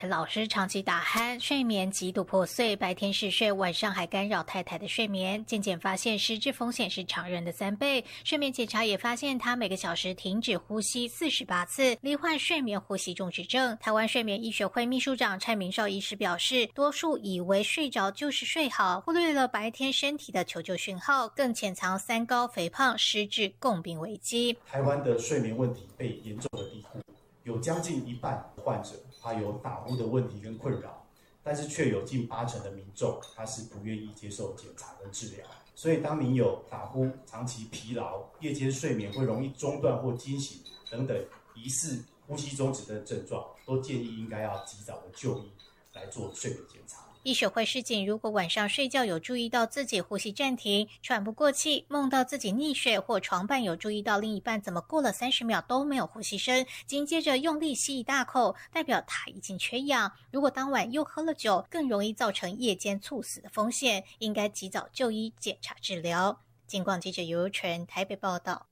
老师长期打鼾，睡眠极度破碎，白天嗜睡，晚上还干扰太太的睡眠。健检发现失智风险是常人的3倍。睡眠检查也发现他每个小时停止呼吸48次，罹患睡眠呼吸中止症。台湾睡眠医学会秘书长蔡明绍医师表示，多数以为睡着就是睡好，忽略了白天身体的求救讯号，更潜藏3高、肥胖、失智共病危机。 台湾的睡眠问题被严重的低估，有将近一半患者他有打呼的问题跟困扰，但是却有近80%的民众他是不愿意接受检查跟治疗。所以当你有打呼、长期疲劳、夜间睡眠会容易中断或惊醒等等疑似呼吸中止的症状，都建议应该要及早的就医来做睡眠检查。 医学会示警，如果晚上睡觉有注意到自己呼吸暂停、喘不过气，梦到自己溺水，或床伴有注意到另一半怎么过了30秒都没有呼吸声，紧接着用力吸一大口，代表他已经缺氧。如果当晚又喝了酒，更容易造成夜间猝死的风险，应该及早就医检查治疗。警广记者尤纯台北报道。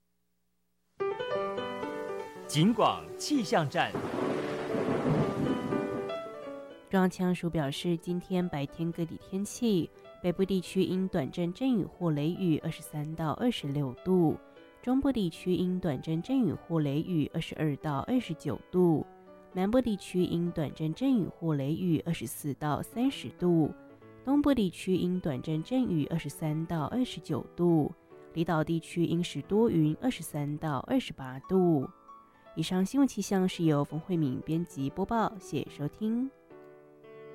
警广气象站。 中央气象署表示，今天白天各地天气，北部地区因短阵阵雨或雷雨23到26度，中部地区因短阵阵雨或雷雨22到29度，南部地区因短阵阵雨或雷雨24到30度，东部地区因短阵阵雨23到29度，离岛地区因时多云23到28度。以上新闻气象是由冯慧敏编辑播报，谢谢收听。